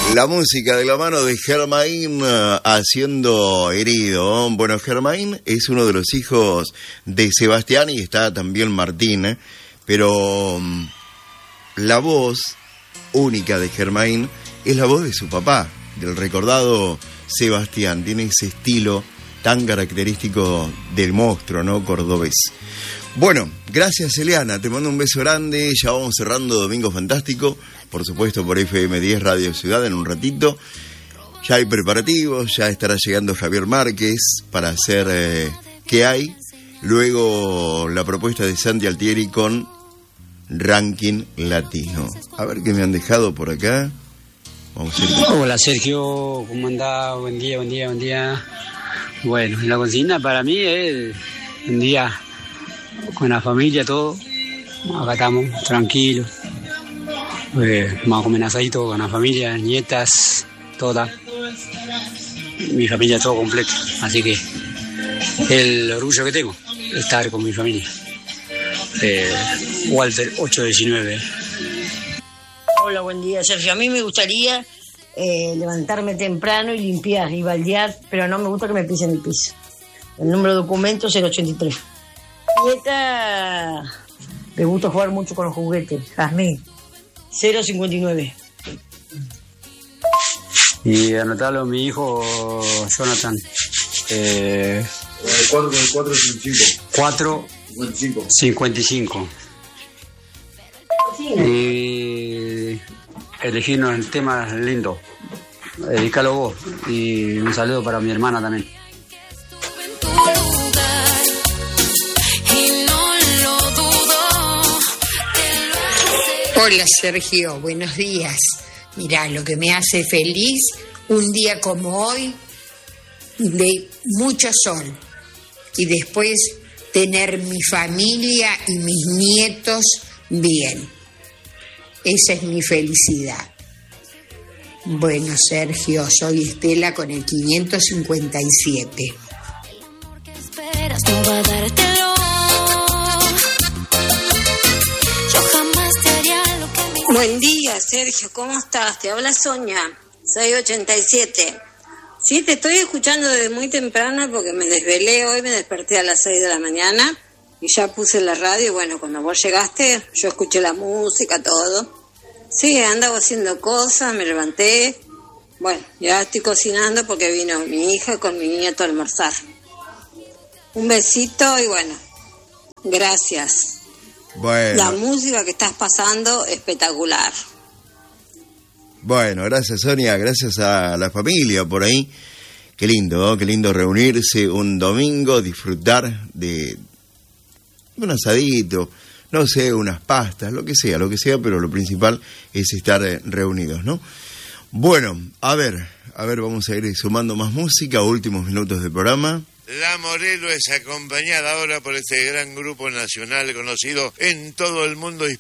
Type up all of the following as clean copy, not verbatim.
La música de la mano de Germain haciendo herido. Bueno, Germain es uno de los hijos de Sebastián y está también Martín, pero la voz única de Germain es la voz de su papá, del recordado Sebastián. Tiene ese estilo tan característico del monstruo, ¿no? Cordobés. Bueno, gracias Eliana, te mando un beso grande, ya vamos cerrando Domingo Fantástico, por supuesto por FM10 Radio Ciudad en un ratito, ya hay preparativos, ya estará llegando Javier Márquez para hacer ¿Qué hay? Luego la propuesta de Santi Altieri con Ranking Latino. A ver qué me han dejado por acá. Vamos a ir. Hola Sergio, ¿cómo andás? Buen día, buen día, buen día. Bueno, la consigna para mí es un día con la familia, todo. Acá estamos tranquilos. Vamos a comer asadito con la familia, nietas, toda. Mi familia todo completo. Así que el orgullo que tengo es estar con mi familia. Walter 819. Hola, buen día Sergio. A mí me gustaría levantarme temprano y limpiar y baldear, pero no me gusta que me pisen el piso. El número de documento es el 83. Nieta, me gusta jugar mucho con los juguetes. Jazmín, 059. Y anotarlo a mi hijo Jonathan. 455. Y elegirnos el tema lindo. Dedícalo vos. Y un saludo para mi hermana también. Hola Sergio, buenos días. Mirá, lo que me hace feliz, un día como hoy, de mucho sol. Y después tener mi familia y mis nietos bien. Esa es mi felicidad. Bueno, Sergio, soy Estela con el 557. Buen día, Sergio, ¿cómo estás? Te habla Sonia, 687. Sí, te estoy escuchando desde muy temprano porque me desvelé hoy, me desperté a las 6 de la mañana y ya puse la radio y bueno, cuando vos llegaste yo escuché la música, todo. Sí, andaba haciendo cosas, me levanté. Bueno, ya estoy cocinando porque vino mi hija con mi nieto a almorzar. Un besito y bueno, gracias. Bueno. La música que estás pasando, espectacular. Bueno, gracias Sonia, gracias a la familia por ahí. Qué lindo, ¿no? Qué lindo reunirse un domingo, disfrutar de un asadito, no sé, unas pastas, lo que sea, pero lo principal es estar reunidos, ¿no? Bueno, a ver, vamos a ir sumando más música, últimos minutos del programa. La Morelo es acompañada ahora por este gran grupo nacional conocido en todo el mundo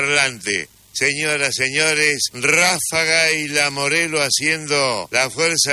hispanoparlante. Señoras, señores, Ráfaga y La Morelo haciendo la fuerza